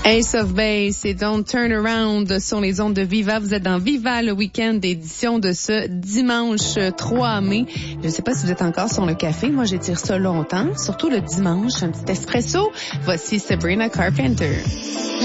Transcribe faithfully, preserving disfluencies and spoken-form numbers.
Ace of Base et Don't Turn Around sur les ondes de Viva. Vous êtes dans Viva le week-end, édition de ce dimanche trois mai. Je ne sais pas si vous êtes encore sur le café. Moi, j'étire ça longtemps, surtout le dimanche. Un petit espresso. Voici Sabrina Carpenter.